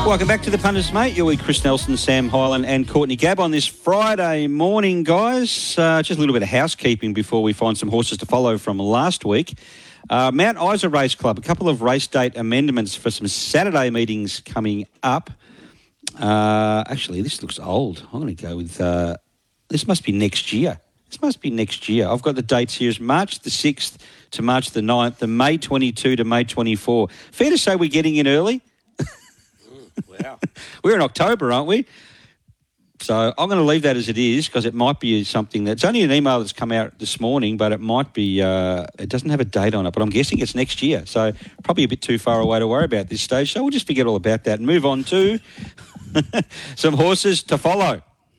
Welcome back to the Punters, mate. You're with Chris Nelson, Sam Hyland and Courtney Gabb on this Friday morning, guys. Just a little bit of housekeeping before we find some horses to follow from last week. Mount Isa Race Club, a couple of race date amendments for some Saturday meetings coming up. Actually, this looks old. I'm going to go with... this must be next year. I've got the dates here as March the 6th to March the 9th, and May 22 to May 24. Fair to say we're getting in early? Wow. We're in October, aren't we? So I'm going to leave that as it is because it might be something that's only an email that's come out this morning, but it might be, it doesn't have a date on it, but I'm guessing it's next year. So probably a bit too far away to worry about this stage. So we'll just forget all about that and move on to some horses to follow.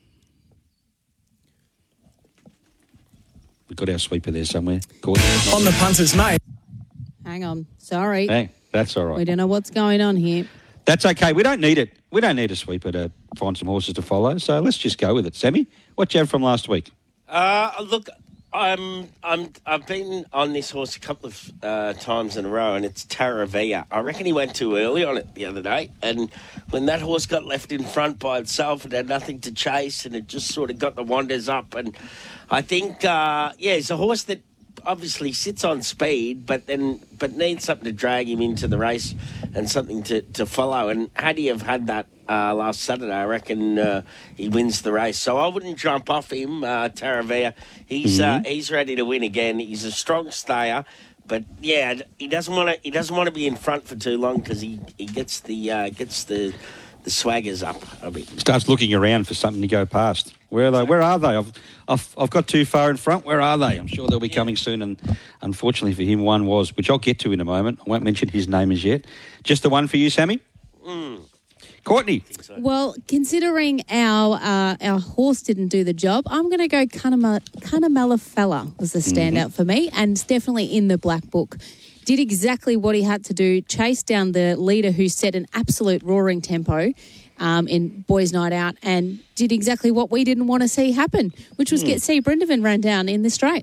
We've got our sweeper there somewhere. On the Punters, mate. Hang on. Sorry. Hey, that's all right. We don't know what's going on here. That's okay. We don't need it. We don't need a sweeper to find some horses to follow. So let's just go with it. Sammy, what you have from last week? Look, I've been on this horse a couple of times in a row, and it's Taravia. I reckon he went too early on it the other day, and when that horse got left in front by itself, it had nothing to chase, and it just sort of got the wanders up. And I think, it's a horse that obviously sits on speed, but needs something to drag him into the race and something to follow. And had he have had that last Saturday, I reckon he wins the race. So I wouldn't jump off him, Taravia. He's ready to win again. He's a strong stayer, but yeah, he doesn't want to be in front for too long because he gets the swaggers up a bit. Starts looking around for something to go past. Where are they? Where are they? I've got too far in front. Where are they? I'm sure they'll be coming soon. And unfortunately for him, one was, which I'll get to in a moment. I won't mention his name as yet. Just the one for you, Sammy? Courtney? I think so. Well, considering our horse didn't do the job, I'm going to go Cunnamulla Fella was the standout for me, and it's definitely in the black book. Did exactly what he had to do, chased down the leader who set an absolute roaring tempo in Boys' Night Out, and did exactly what we didn't want to see happen, which was see Brindavan ran down in the straight.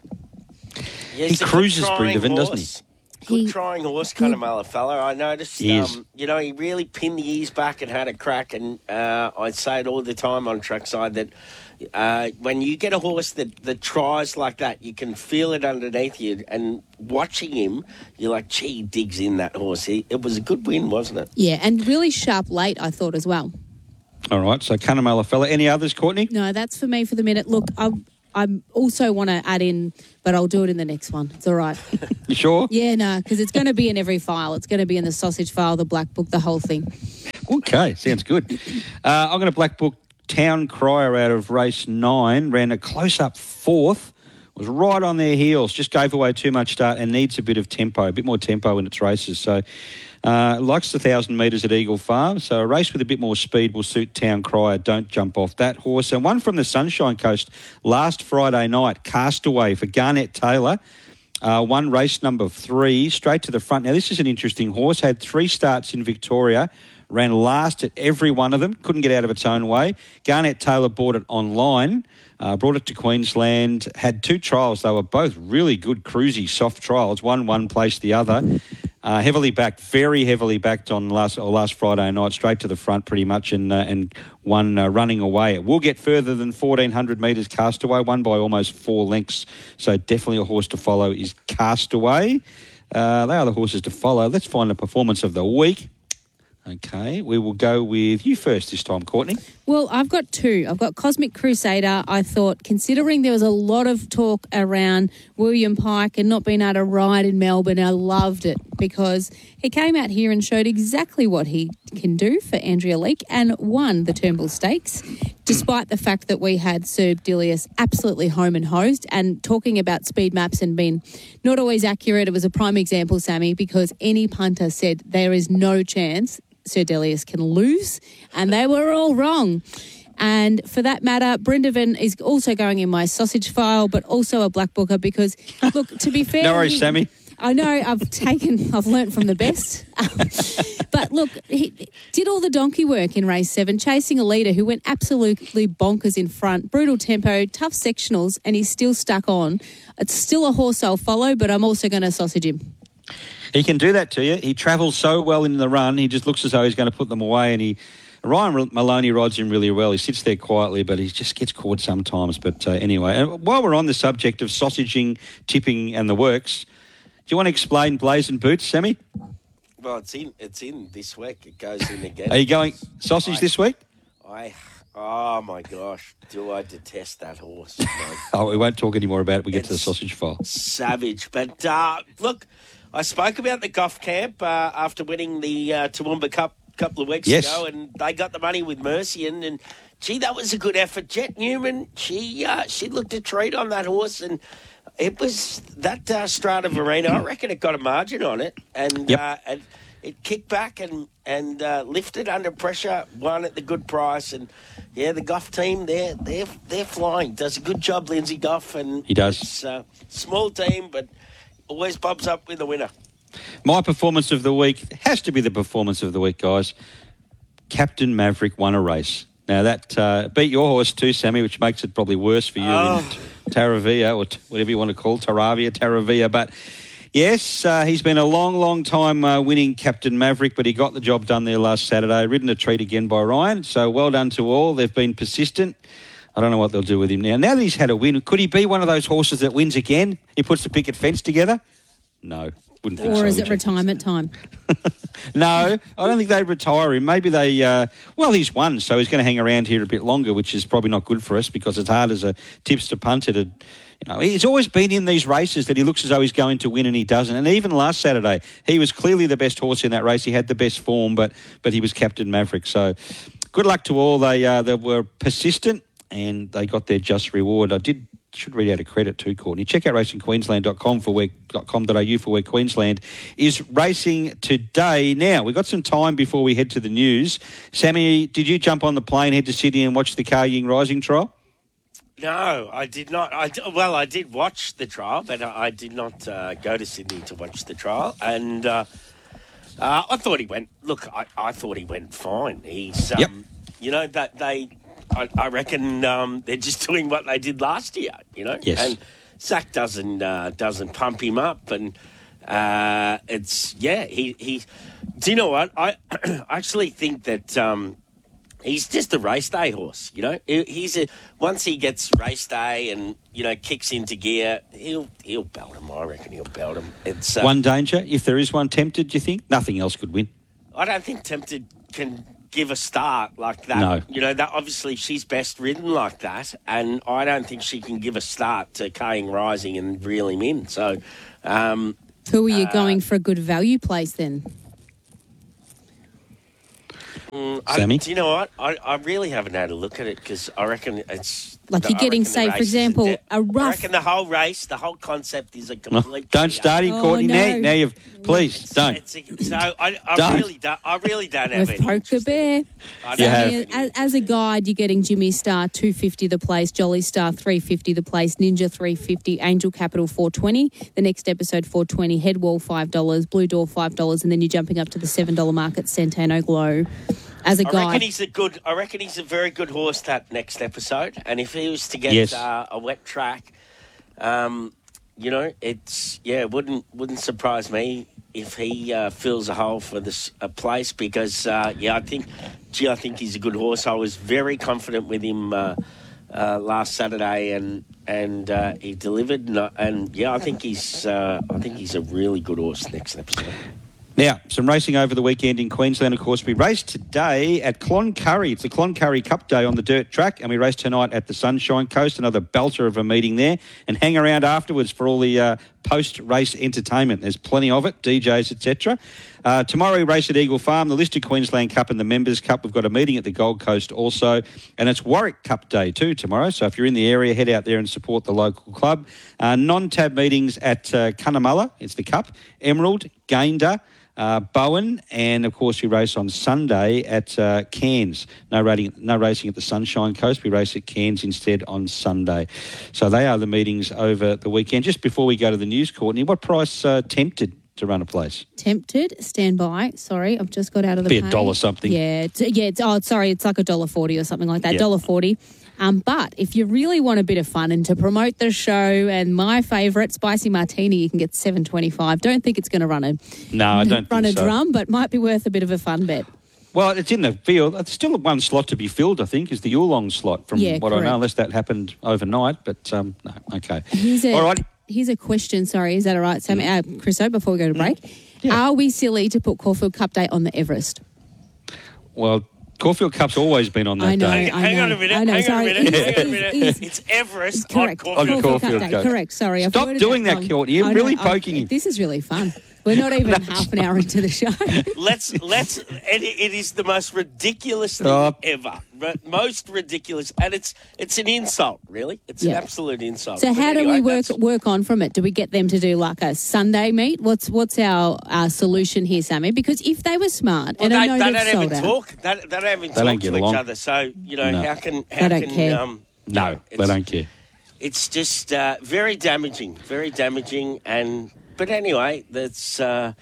Yeah, He cruises Brindavan, doesn't he? Good trying horse, Cunnamulla Fella. I noticed, He is. he really pinned the ears back and had a crack, and I say it all the time on trackside that when you get a horse that tries like that, you can feel it underneath you, and watching him, you're like, gee, he digs in that horse. It was a good win, wasn't it? Yeah, and really sharp late, I thought, as well. All right, so Cunnamulla Fella. Any others, Courtney? No, that's for me for the minute. Look, I also want to add in, but I'll do it in the next one. It's all right. You sure? Yeah, no, because it's going to be in every file. It's going to be in the sausage file, the black book, the whole thing. Okay, sounds good. I'm going to black book Town Crier out of race 9. Ran a close-up fourth. Was right on their heels. Just gave away too much start and needs a bit of tempo, a bit more tempo in its races. So likes the 1,000 metres at Eagle Farm. So a race with a bit more speed will suit Town Crier. Don't jump off that horse. And one from the Sunshine Coast last Friday night, Castaway for Garnett Taylor. Won race number 3, straight to the front. Now, this is an interesting horse. Had 3 starts in Victoria. Ran last at every one of them. Couldn't get out of its own way. Garnett Taylor bought it online. Brought it to Queensland. Had 2 trials. They were both really good, cruisy, soft trials. One placed the other. Heavily backed, very heavily backed on last Friday night, straight to the front pretty much, and one running away. It will get further than 1,400 metres Castaway, won by almost 4 lengths. So definitely a horse to follow is Castaway. They are the horses to follow. Let's find the performance of the week. Okay, we will go with you first this time, Courtney. Well, I've got 2. I've got Cosmic Crusader. I thought, considering there was a lot of talk around William Pike and not being able to ride in Melbourne, I loved it because he came out here and showed exactly what he can do for Andrea Leake and won the Turnbull Stakes, despite the fact that we had Sir Dilius absolutely home and hosed. And talking about speed maps and being not always accurate, it was a prime example, Sammy, because any punter said there is no chance Sir Delius can lose, and they were all wrong. And for that matter, Brindavan is also going in my sausage file, but also a black booker because, look, to be fair... No worries, Sammy. I know I've learnt from the best. But look, he did all the donkey work in race 7, chasing a leader who went absolutely bonkers in front, brutal tempo, tough sectionals, and he's still stuck on. It's still a horse I'll follow, but I'm also going to sausage him. He can do that to you. He travels so well in the run. He just looks as though he's going to put them away. And Ryan Maloney rides him really well. He sits there quietly, but he just gets caught sometimes. But anyway, and while we're on the subject of sausaging, tipping and the works, do you want to explain Blazing Boots, Sammy? Well, it's in this week. It goes in again. Are you going sausage this week? Oh, my gosh. Do I detest that horse. Mate. Oh, we won't talk any more about it. We get to the sausage file. Savage. But, look, I spoke about the Goff camp after winning the Toowoomba Cup a couple of weeks ago, and they got the money with Mercian, and, gee, that was a good effort. Jet Newman, she looked a treat on that horse, and it was that Strata Verena, I reckon it got a margin on it, and it kicked back and lifted under pressure, won at the good price, and the Goff team, they're flying. Does a good job, Lindsay Goff, and he does. It's a small team, but always bumps up with a winner. My performance of the week has to be the performance of the week, guys. Captain Maverick won a race. Now, that beat your horse too, Sammy, which makes it probably worse for you in Taravia, or whatever you want to call Taravia. But, yes, he's been a long, long time winning Captain Maverick, but he got the job done there last Saturday. Ridden a treat again by Ryan, so well done to all. They've been persistent. I don't know what they'll do with him now. Now that he's had a win, could he be one of those horses that wins again? He puts the picket fence together? No, wouldn't think so. Or is it retirement time? No, I don't think they'd retire him. Maybe they... he's won, so he's going to hang around here a bit longer, which is probably not good for us because it's hard as a tipster punter to... he's always been in these races that he looks as though he's going to win and he doesn't. And even last Saturday, he was clearly the best horse in that race. He had the best form, but he was Captain Maverick. So good luck to all. They were persistent and they got their just reward. Should read out a credit too, Courtney. Check out racingqueensland.com.au for where Queensland is racing today. Now, we've got some time before we head to the news. Sammy, did you jump on the plane, head to Sydney and watch the Car Ying Rising trial? No, I did not. I did watch the trial, but I did not go to Sydney to watch the trial. And I thought he went... Look, I thought he went fine. He's... I reckon they're just doing what they did last year, Yes. And Zach doesn't pump him up, and he. Do you know what? I actually think that he's just a race day horse. Once he gets race day and kicks into gear, he'll belt him. I reckon he'll belt him. It's one danger, if there is one. Tempted, do you think? Nothing else could win. I don't think Tempted can give a start like that. No. That obviously she's best ridden like that, and I don't think she can give a start to Car Ying Rising and reel him in. So, who are you going for a good value place then? Sammy? Do you know what? I really haven't had a look at it because I reckon it's... Like you're getting, say, for example, a rough... I reckon the whole race, the whole concept is a complete... Don't start him, Courtney. No. Now you've... Please, don't. I really don't have With any. Poker Bear. As a guide, you're getting Jimmy Star $250 the place, Jolly Star $350 the place, Ninja $350, Angel Capital $420, the next episode $420, Headwall $5, Blue Door $5, and then you're jumping up to the $7 market, Centeno Glow. As a guide, I reckon he's a very good horse that next episode. And if he was to get a wet track, it wouldn't surprise me if he fills a hole for this place because I think he's a good horse. I was very confident with him last Saturday, and he delivered. I think he's a really good horse next episode. Now, some racing over the weekend in Queensland, of course. We raced today at Cloncurry. It's the Cloncurry Cup Day on the dirt track, and we raced tonight at the Sunshine Coast, another belter of a meeting there, and hang around afterwards for all the post-race entertainment. There's plenty of it, DJs, etc. Tomorrow we race at Eagle Farm, the Listed Queensland Cup and the Members Cup. We've got a meeting at the Gold Coast also, and it's Warwick Cup Day too tomorrow. So if you're in the area, head out there and support the local club. Non-tab meetings at Cunnamulla, it's the Cup, Emerald, Gayndah, Bowen, and of course we race on Sunday at Cairns. No racing at the Sunshine Coast. We race at Cairns instead on Sunday. So they are the meetings over the weekend. Just before we go to the news, Courtney, what price Tempted to run a place? Tempted, stand by. Sorry, I've just got out of the Be pay. $1 something. Yeah, it's like $1.40 or something like that. Yeah. $1.40. But if you really want a bit of fun and to promote the show, and my favourite, Spicy Martini, you can get $7.25. Don't think it's going to run a drum, but might be worth a bit of a fun bet. Well, it's in the field. It's still one slot to be filled, I think, is the Oolong slot from what correct. I know, unless that happened overnight. But, no, okay. All right. Here's a question, sorry. Is that all right, Sam? Chriso, before we go to break. Yeah. Are we silly to put Caulfield Cup Day on the Everest? Well, Caulfield Cup's always been on that day. Hang on a minute. It's Everest correct. on Caulfield Caulfield Cup Day. Correct, sorry. Stop doing that, Courtney. You're really poking him. This is really fun. We're not even half an hour into the show. It is the most ridiculous thing ever. Most ridiculous. And it's an insult, really. It's an absolute insult. So how do we work on from it? Do we get them to do like a Sunday meet? What's our solution here, Sammy? Because if they were smart, and I know they they've don't even sold talk. They don't even talk to each other. So, how can they don't care. No, they don't care. It's just very damaging, But anyway, that's the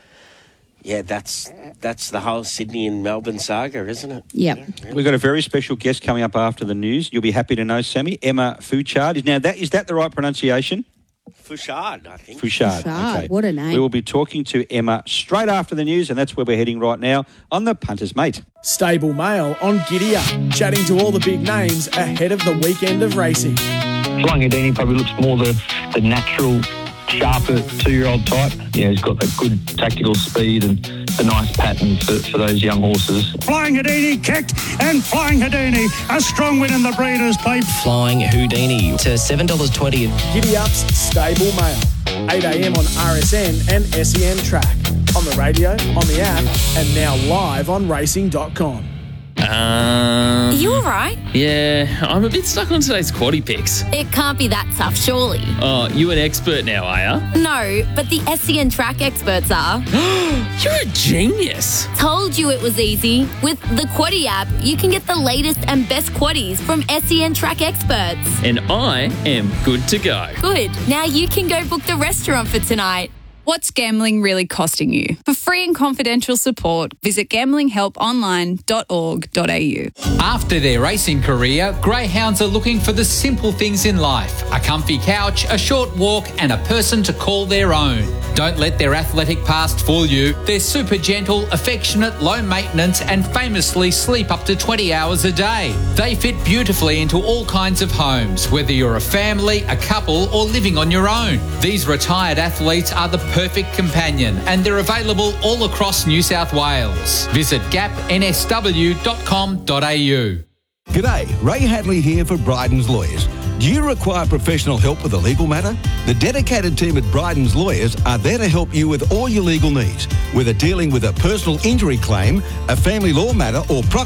whole Sydney and Melbourne saga, isn't it? Yep. We've got a very special guest coming up after the news. You'll be happy to know, Sammy. Emma Fouchard. Now, is that the right pronunciation? Fouchard, I think. Fouchard. Okay. What a name. We will be talking to Emma straight after the news, and that's where we're heading right now on the Punter's Mate. Stable Mail on Giddy Up, chatting to all the big names ahead of the weekend of racing. Flying Houdini probably looks more the natural, sharper 2-year-old type. He's got that good tactical speed and a nice pattern for those young horses. Flying Houdini kicked, and Flying Houdini, a strong win in the Breeders' Plate. Flying Houdini to $7.20. Giddy Up's Stable Mail, 8 a.m. on RSN and SEN Track, on the radio, on the app, and now live on racing.com. Are you alright? Yeah, I'm a bit stuck on today's quaddie picks. It can't be that tough, surely. Oh, you an expert now, are ya? No, but the SEN Track experts are. You're a genius. Told you it was easy. With the Quaddie app, you can get the latest and best quaddies from SEN Track experts. And I am good to go. Good. Now you can go book the restaurant for tonight. What's gambling really costing you? For free and confidential support, visit gamblinghelponline.org.au. After their racing career, greyhounds are looking for the simple things in life: a comfy couch, a short walk, and a person to call their own. Don't let their athletic past fool you. They're super gentle, affectionate, low maintenance, and famously sleep up to 20 hours a day. They fit beautifully into all kinds of homes, whether you're a family, a couple, or living on your own. These retired athletes are the perfect companion, and they're available all across New South Wales. Visit gapnsw.com.au. G'day, Ray Hadley here for Bryden's Lawyers. Do you require professional help with a legal matter? The dedicated team at Bryden's Lawyers are there to help you with all your legal needs, whether dealing with a personal injury claim, a family law matter, or property